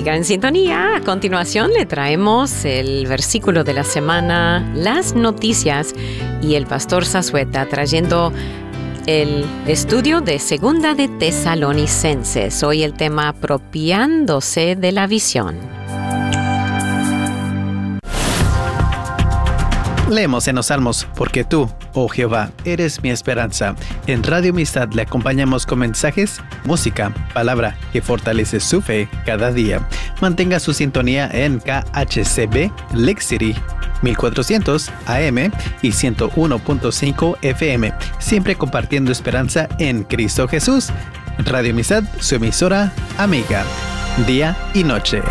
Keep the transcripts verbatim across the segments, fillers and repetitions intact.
Siga en sintonía. A continuación le traemos el versículo de la semana, las noticias y el pastor Zazueta trayendo el estudio de Segunda de Tesalonicenses. Hoy el tema apropiándose de la visión. Leemos en los Salmos, porque tú, oh Jehová, eres mi esperanza. En Radio Amistad le acompañamos con mensajes, música, palabra que fortalece su fe cada día. Mantenga su sintonía en K H C B Lake City mil cuatrocientos A M y ciento uno punto cinco F M, siempre compartiendo esperanza en Cristo Jesús. Radio Amistad, su emisora amiga, día y noche.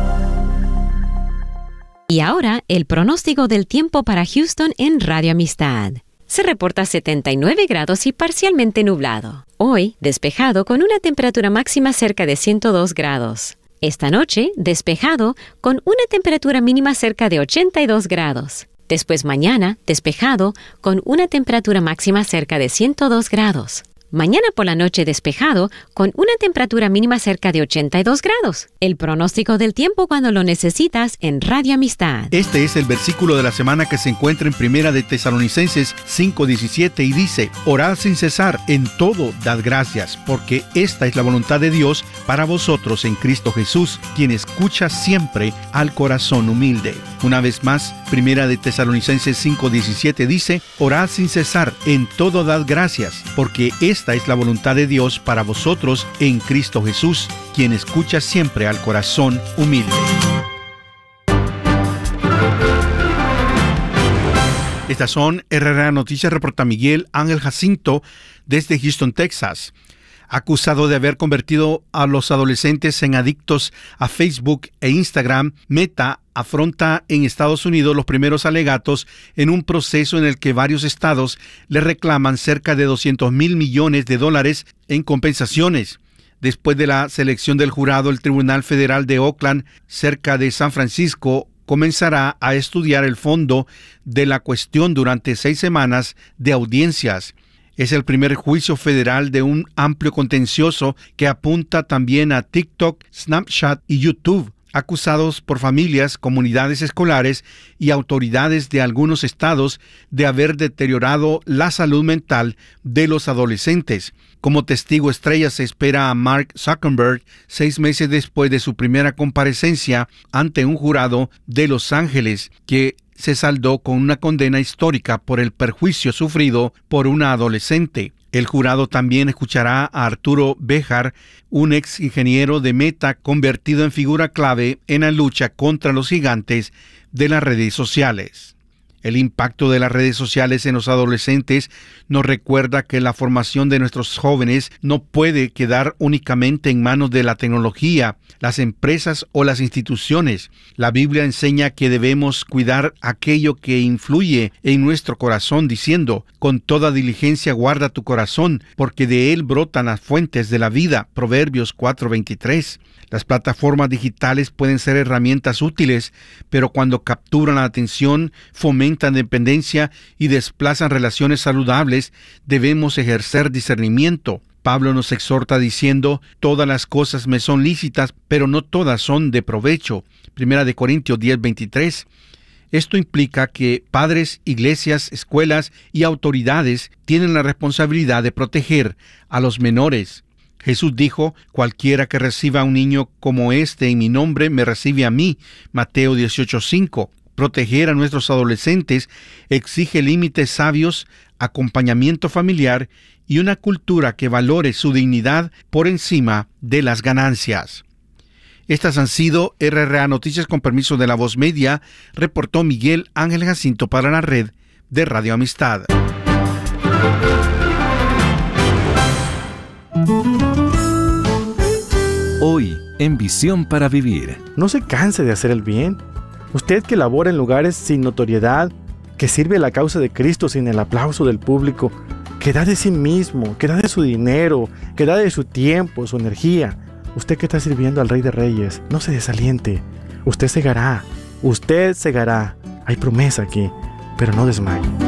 Y ahora, el pronóstico del tiempo para Houston en Radio Amistad. Se reporta setenta y nueve grados y parcialmente nublado. Hoy, despejado con una temperatura máxima cerca de ciento dos grados. Esta noche, despejado con una temperatura mínima cerca de ochenta y dos grados. Después mañana, despejado con una temperatura máxima cerca de ciento dos grados. Mañana por la noche despejado con una temperatura mínima cerca de ochenta y dos grados. El pronóstico del tiempo cuando lo necesitas en Radio Amistad. Este es el versículo de la semana que se encuentra en Primera de Tesalonicenses cinco diecisiete y dice: Orad sin cesar, en todo dad gracias, porque esta es la voluntad de Dios para vosotros en Cristo Jesús, quien escucha siempre al corazón humilde. Una vez más, Primera de Tesalonicenses cinco diecisiete dice: Orad sin cesar, en todo dad gracias, porque esta es la voluntad de Dios para vosotros en Cristo Jesús, quien escucha siempre al corazón humilde. Estas son R R A Noticias, reporta Miguel Ángel Jacinto desde Houston, Texas. Acusado de haber convertido a los adolescentes en adictos a Facebook e Instagram, Meta afronta en Estados Unidos los primeros alegatos en un proceso en el que varios estados le reclaman cerca de doscientos mil millones de dólares en compensaciones. Después de la selección del jurado, el Tribunal Federal de Oakland, cerca de San Francisco, comenzará a estudiar el fondo de la cuestión durante seis semanas de audiencias. Es el primer juicio federal de un amplio contencioso que apunta también a TikTok, Snapchat y YouTube, acusados por familias, comunidades escolares y autoridades de algunos estados de haber deteriorado la salud mental de los adolescentes. Como testigo estrella se espera a Mark Zuckerberg seis meses después de su primera comparecencia ante un jurado de Los Ángeles, que se saldó con una condena histórica por el perjuicio sufrido por una adolescente. El jurado también escuchará a Arturo Béjar, un ex ingeniero de Meta convertido en figura clave en la lucha contra los gigantes de las redes sociales. El impacto de las redes sociales en los adolescentes nos recuerda que la formación de nuestros jóvenes no puede quedar únicamente en manos de la tecnología, las empresas o las instituciones. La Biblia enseña que debemos cuidar aquello que influye en nuestro corazón, diciendo: con toda diligencia guarda tu corazón, porque de él brotan las fuentes de la vida. Proverbios cuatro veintitrés. Las plataformas digitales pueden ser herramientas útiles, pero cuando capturan la atención, fomentan dependencia y desplazan relaciones saludables, debemos ejercer discernimiento. Pablo nos exhorta diciendo: todas las cosas me son lícitas, pero no todas son de provecho. Primera de Corintios diez veintitrés. Esto implica que padres, iglesias, escuelas y autoridades tienen la responsabilidad de proteger a los menores. Jesús dijo: cualquiera que reciba a un niño como este en mi nombre, me recibe a mí. Mateo dieciocho cinco. Proteger a nuestros adolescentes exige límites sabios, acompañamiento familiar y una cultura que valore su dignidad por encima de las ganancias. Estas han sido R R A Noticias con permiso de La Voz Media, reportó Miguel Ángel Jacinto para la red de Radio Amistad. Hoy, en Visión para Vivir. No se canse de hacer el bien. Usted que labora en lugares sin notoriedad, que sirve a la causa de Cristo sin el aplauso del público, que da de sí mismo, que da de su dinero, que da de su tiempo, su energía. Usted que está sirviendo al Rey de Reyes, no se desaliente. Usted segará, usted segará. Hay promesa aquí, pero no desmaye.